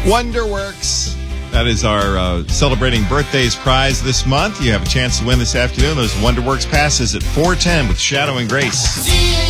Wonderworks. That is our celebrating birthdays prize this month. You have a chance to win this afternoon. Those Wonderworks passes at 4:10 with Shadow and Grace.